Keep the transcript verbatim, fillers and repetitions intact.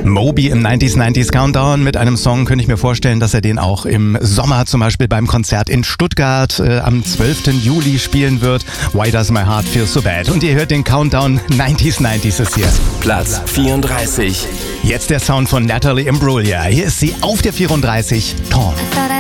Moby im neunziger neunzig Countdown mit einem Song, könnte ich mir vorstellen, dass er den auch im Sommer zum Beispiel beim Konzert in Stuttgart äh, am zwölften Juli spielen wird. Why Does My Heart Feel So Bad? Und ihr hört den Countdown neunziger neunzig ist hier. Platz vierunddreißig. Jetzt der Sound von Natalie Imbruglia. Hier ist sie auf der vierunddreißig, Torn.